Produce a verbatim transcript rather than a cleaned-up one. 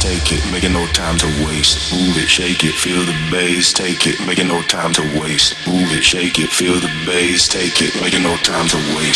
take it, make it no time to waste. Move it, shake it, feel the bass, take it, make it no time to waste. Move it, shake it, feel the bass, take it, make it no time to waste.